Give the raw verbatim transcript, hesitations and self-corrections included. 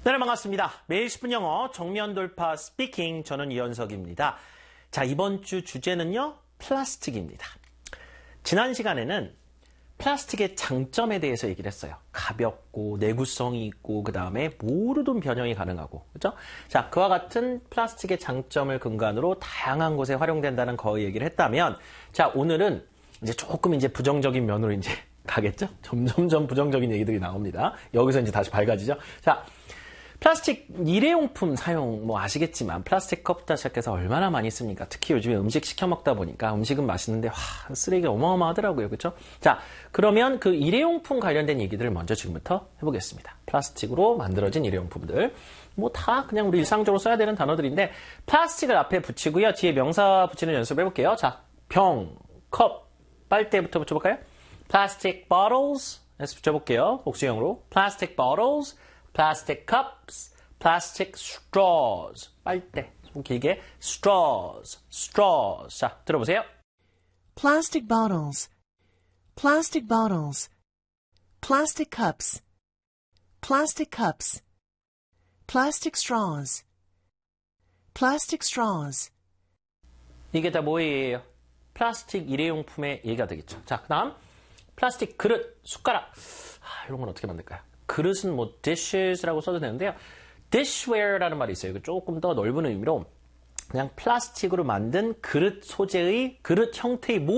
네, 반갑습니다. 매일 십 분 영어 정면 돌파 스피킹, 저는 이현석입니다. 자, 이번 주 주제는요, 플라스틱입니다. 지난 시간에는 플라스틱의 장점에 대해서 얘기를 했어요. 가볍고 내구성이 있고 그 다음에 모르던 변형이 가능하고, 그렇죠? 자, 그와 같은 플라스틱의 장점을 근간으로 다양한 곳에 활용된다는 거 얘기를 했다면, 자, 오늘은 이제 조금 이제 부정적인 면으로 이제 가겠죠? 점점점 부정적인 얘기들이 나옵니다. 여기서 이제 다시 밝아지죠? 자, 플라스틱 일회용품 사용 뭐 아시겠지만 플라스틱 컵부터 시작해서 얼마나 많이 씁니까? 특히 요즘에 음식 시켜 먹다 보니까 음식은 맛있는데 와, 쓰레기가 어마어마하더라고요. 그렇죠? 자, 그러면 그 일회용품 관련된 얘기들을 먼저 지금부터 해보겠습니다. 플라스틱으로 만들어진 일회용품들. 뭐 다 그냥 우리 일상적으로 써야 되는 단어들인데 플라스틱을 앞에 붙이고요. 뒤에 명사 붙이는 연습을 해볼게요. 자, 병, 컵, 빨대부터 붙여볼까요? Plastic bottles 에서 붙여볼게요. 복수형으로. Plastic bottles, plastic cups, plastic straws. 빨대. 좀 길게. straws, straws. 자, 들어보세요. Plastic bottles, plastic bottles, plastic cups, plastic cups, plastic straws, plastic straws. 이게 다 뭐예요? 플라스틱 일회용품의 얘기가 되겠죠. 자, 그 다음 플라스틱 그릇, 숟가락. 아, 이런 건 어떻게 만들까요? 그릇은 뭐 dishes라고 써도 되는데요. dishware라는 말이 있어요. 조금 더 넓은 의미로 그냥 플라스틱으로 만든 그릇 소재의 그릇 형태의